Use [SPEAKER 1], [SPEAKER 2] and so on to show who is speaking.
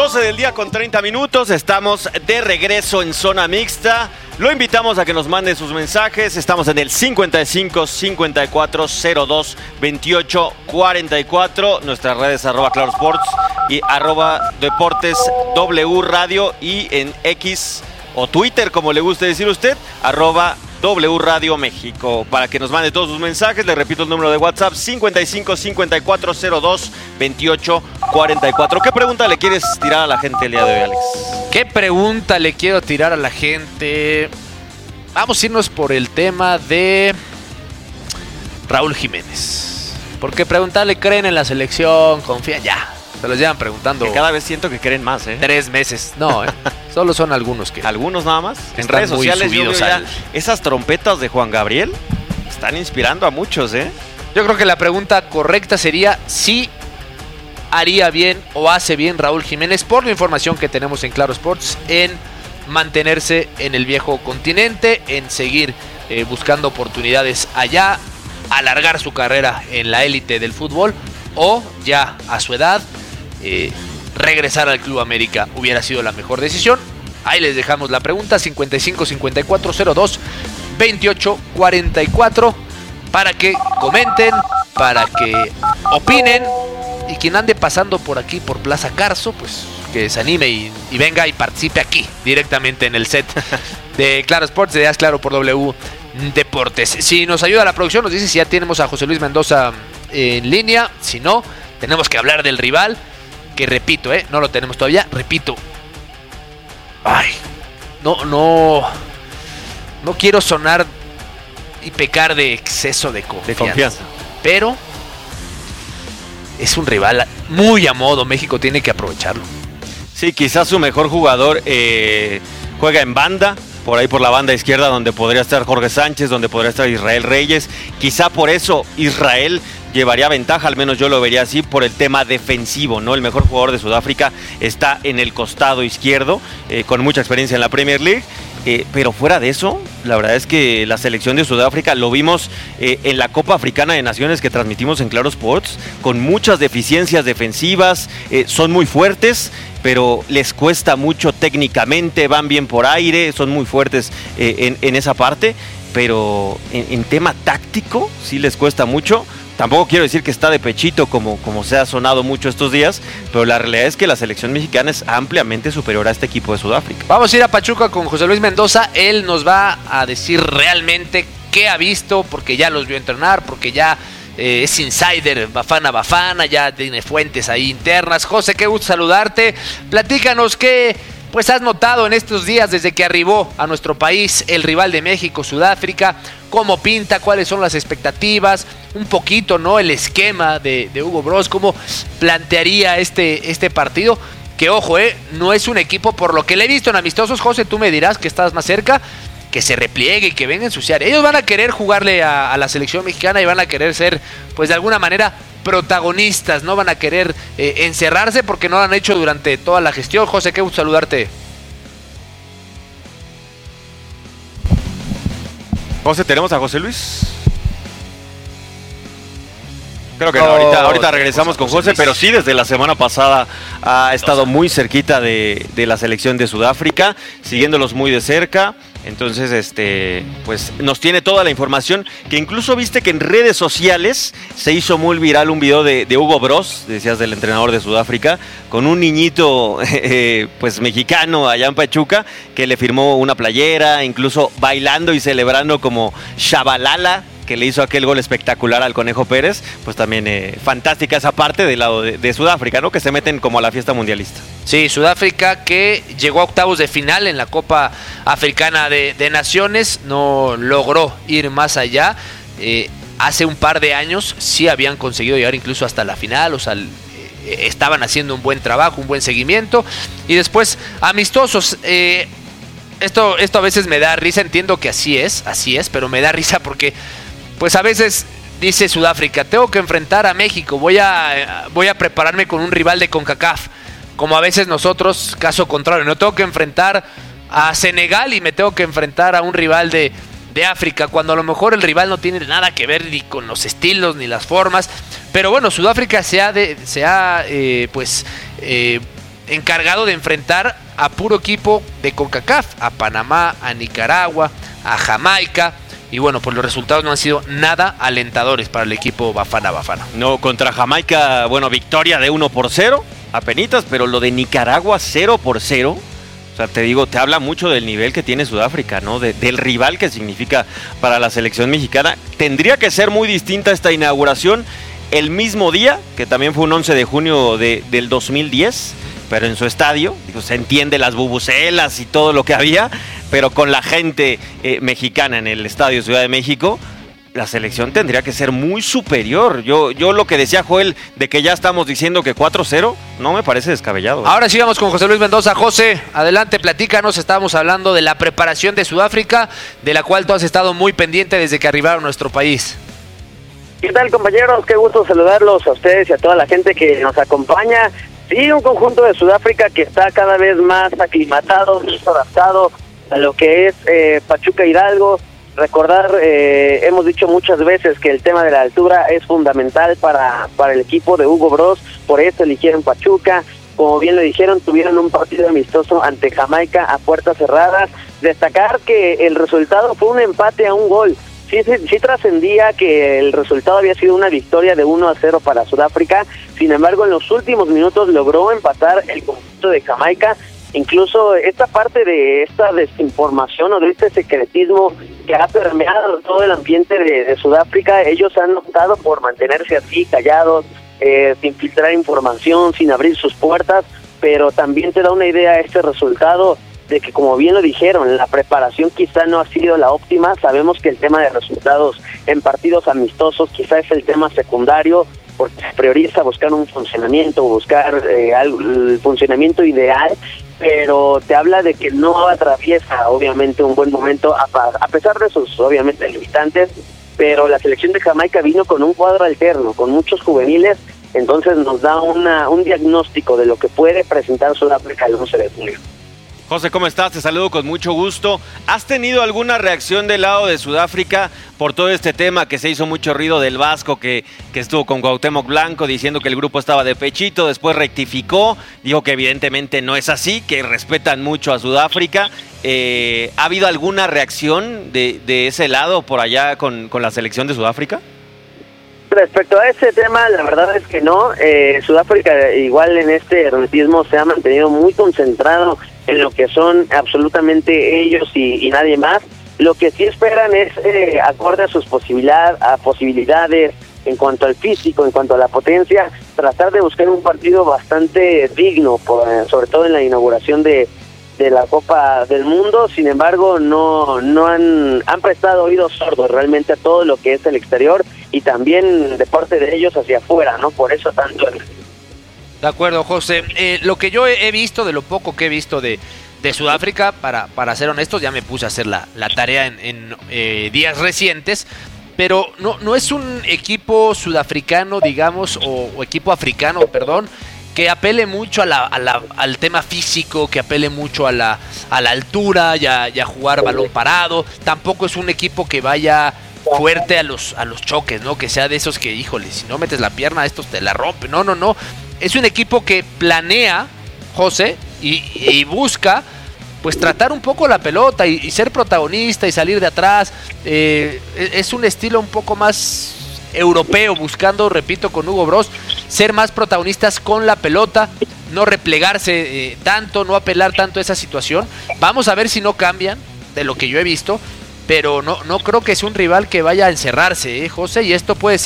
[SPEAKER 1] 12 del día con 30 minutos, estamos de regreso en Zona Mixta. Lo invitamos a que nos mande sus mensajes. Estamos en el 55 54 02 28 44. Nuestras redes @clarosports y @deportes W Radio, y en X o Twitter, como le guste decir usted, @W Radio México, para que nos mande todos sus mensajes. Le repito el número de WhatsApp: 55 54 02 28 44. ¿Qué pregunta le quieres tirar a la gente el día de hoy, Alex?
[SPEAKER 2] ¿Qué pregunta le quiero tirar a la gente? Vamos a irnos por el tema de Raúl Jiménez. Porque preguntarle, ¿creen en la selección? ¿Confían? Ya, se los llevan preguntando.
[SPEAKER 1] Que cada vez siento que creen más,
[SPEAKER 2] 3 meses. No, solo son algunos que...
[SPEAKER 1] ¿Algunos nada más? En redes sociales yo veo ya esas trompetas de Juan Gabriel están inspirando a muchos,
[SPEAKER 2] Yo creo que la pregunta correcta sería si haría bien o hace bien Raúl Jiménez, por la información que tenemos en Claro Sports, en mantenerse en el viejo continente, en seguir buscando oportunidades allá, alargar su carrera en la élite del fútbol, o ya a su edad regresar al Club América hubiera sido la mejor decisión. Ahí les dejamos la pregunta: 55 54 02 28 44, para que comenten, para que opinen. Y quien ande pasando por aquí, por Plaza Carso, pues que se anime y venga y participe aquí, directamente en el set de Claro Sports, de Haz Claro por W Deportes. Si nos ayuda la producción, nos dice si ya tenemos a José Luis Mendoza en línea. Si no, tenemos que hablar del rival, que repito, no lo tenemos todavía. Repito, no quiero sonar y pecar de exceso de confianza. Pero es un rival muy a modo. México tiene que aprovecharlo.
[SPEAKER 1] Sí, quizás su mejor jugador juega en banda, por ahí por la banda izquierda, donde podría estar Jorge Sánchez, donde podría estar Israel Reyes. Quizá por eso Israel llevaría ventaja, al menos yo lo vería así, por el tema defensivo, ¿no? El mejor jugador de Sudáfrica está en el costado izquierdo, con mucha experiencia en la Premier League. Pero fuera de eso, la verdad es que la selección de Sudáfrica, lo vimos en la Copa Africana de Naciones que transmitimos en Claro Sports, con muchas deficiencias defensivas. Son muy fuertes, pero les cuesta mucho técnicamente, van bien por aire, son muy fuertes en esa parte, pero en tema táctico sí les cuesta mucho. Tampoco quiero decir que está de pechito como se ha sonado mucho estos días, pero la realidad es que la selección mexicana es ampliamente superior a este equipo de Sudáfrica.
[SPEAKER 2] Vamos a ir a Pachuca con José Luis Mendoza. Él nos va a decir realmente qué ha visto, porque ya los vio entrenar, porque ya es insider Bafana, ya tiene fuentes ahí internas. José, qué gusto saludarte. Platícanos qué has notado en estos días desde que arribó a nuestro país el rival de México, Sudáfrica. ¿Cómo pinta? ¿Cuáles son las expectativas? Un poquito, ¿no? El esquema de Hugo Broz, ¿cómo plantearía este partido? Que ojo, no es un equipo, por lo que le he visto en amistosos, José, tú me dirás que estás más cerca, que se repliegue y que venga a ensuciar. Ellos van a querer jugarle a la selección mexicana y van a querer ser, pues de alguna manera, protagonistas. No van a querer encerrarse, porque no lo han hecho durante toda la gestión. José, qué gusto saludarte.
[SPEAKER 1] José, ¿tenemos a José Luis? Creo que no, ahorita regresamos con José, pero sí, desde la semana pasada ha estado muy cerquita de la selección de Sudáfrica, siguiéndolos muy de cerca. Entonces, pues nos tiene toda la información, que incluso viste que en redes sociales se hizo muy viral un video de Hugo Broz, decías, del entrenador de Sudáfrica, con un niñito pues mexicano allá en Pachuca, que le firmó una playera, incluso bailando y celebrando como Shabalala, que le hizo aquel gol espectacular al Conejo Pérez. Pues también fantástica esa parte del lado de Sudáfrica, ¿no? Que se meten como a la fiesta mundialista.
[SPEAKER 2] Sí, Sudáfrica, que llegó a octavos de final en la Copa Africana de Naciones, no logró ir más allá. Hace un par de años sí habían conseguido llegar incluso hasta la final, o sea, estaban haciendo un buen trabajo, un buen seguimiento. Y después, amistosos. Esto a veces me da risa, entiendo que así es, pero me da risa porque pues a veces dice Sudáfrica, tengo que enfrentar a México, voy a prepararme con un rival de CONCACAF, como a veces nosotros, caso contrario, no tengo que enfrentar a Senegal y me tengo que enfrentar a un rival de África, cuando a lo mejor el rival no tiene nada que ver ni con los estilos ni las formas. Pero bueno, Sudáfrica se ha encargado de enfrentar a puro equipo de CONCACAF, a Panamá, a Nicaragua, a Jamaica. Y bueno, pues los resultados no han sido nada alentadores para el equipo Bafana Bafana.
[SPEAKER 1] No, contra Jamaica, bueno, victoria de 1-0, apenitas, pero lo de Nicaragua 0-0. O sea, te digo, te habla mucho del nivel que tiene Sudáfrica, ¿no? Del rival que significa para la selección mexicana. Tendría que ser muy distinta esta inauguración el mismo día, que también fue un 11 de junio del 2010, pero en su estadio. Digo, se entiende las bubucelas y todo lo que había, pero con la gente mexicana en el Estadio Ciudad de México, la selección tendría que ser muy superior. Yo lo que decía Joel, de que ya estamos diciendo que 4-0, no me parece descabellado.
[SPEAKER 2] Ahora sí vamos con José Luis Mendoza. José, adelante, platícanos. Estábamos hablando de la preparación de Sudáfrica, de la cual tú has estado muy pendiente desde que arribaron a nuestro país.
[SPEAKER 3] ¿Qué tal, compañeros? Qué gusto saludarlos a ustedes y a toda la gente que nos acompaña. Sí, un conjunto de Sudáfrica que está cada vez más aclimatado, más adaptado a lo que es Pachuca Hidalgo. Recordar, hemos dicho muchas veces que el tema de la altura es fundamental para el equipo de Hugo Broz, por eso eligieron Pachuca. Como bien lo dijeron, tuvieron un partido amistoso ante Jamaica a puertas cerradas. Destacar que el resultado fue un empate a un gol. Sí trascendía que el resultado había sido una victoria de 1-0 para Sudáfrica. Sin embargo, en los últimos minutos logró empatar el conjunto de Jamaica. Incluso esta parte de esta desinformación o de este secretismo que ha permeado todo el ambiente de Sudáfrica, ellos han optado por mantenerse así, callados, sin filtrar información, sin abrir sus puertas, pero también te da una idea este resultado de que, como bien lo dijeron, la preparación quizá no ha sido la óptima. Sabemos que el tema de resultados en partidos amistosos quizá es el tema secundario, porque se prioriza buscar un funcionamiento, buscar el funcionamiento ideal, pero te habla de que no atraviesa obviamente un buen momento, a pesar de sus obviamente limitantes, pero la selección de Jamaica vino con un cuadro alterno, con muchos juveniles, entonces nos da un diagnóstico de lo que puede presentar Sudáfrica el 11 de junio.
[SPEAKER 1] José, ¿cómo estás? Te saludo con mucho gusto. ¿Has tenido alguna reacción del lado de Sudáfrica por todo este tema que se hizo mucho ruido del Vasco, que estuvo con Cuauhtémoc Blanco diciendo que el grupo estaba de pechito, después rectificó, dijo que evidentemente no es así, que respetan mucho a Sudáfrica? ¿Ha habido alguna reacción de ese lado por allá con la selección de Sudáfrica?
[SPEAKER 3] Respecto a ese tema, la verdad es que no. Sudáfrica igual en este hermetismo se ha mantenido muy concentrado en lo que son absolutamente ellos y nadie más. Lo que sí esperan es, acorde a sus posibilidades, en cuanto al físico, en cuanto a la potencia, tratar de buscar un partido bastante digno, sobre todo en la inauguración de la Copa del Mundo. Sin embargo, no han prestado oídos sordos realmente a todo lo que es el exterior y también de parte de ellos hacia afuera, ¿no? Por eso tanto.
[SPEAKER 2] De acuerdo, José. Lo que yo he visto, de lo poco que he visto de Sudáfrica, para ser honestos, ya me puse a hacer la tarea en días recientes, pero no es un equipo sudafricano, digamos, o equipo africano, perdón, que apele mucho al tema físico, que apele mucho a la altura y a jugar balón parado. Tampoco es un equipo que vaya fuerte a los choques, ¿no? Que sea de esos que, híjole, si no metes la pierna, estos te la rompen. No. Es un equipo que planea, José, y busca pues tratar un poco la pelota y ser protagonista y salir de atrás. Es un estilo un poco más europeo, buscando, repito, con Hugo Broz, ser más protagonistas con la pelota, no replegarse tanto, no apelar tanto a esa situación. Vamos a ver si no cambian de lo que yo he visto, pero no creo que sea un rival que vaya a encerrarse, José, y esto puede ser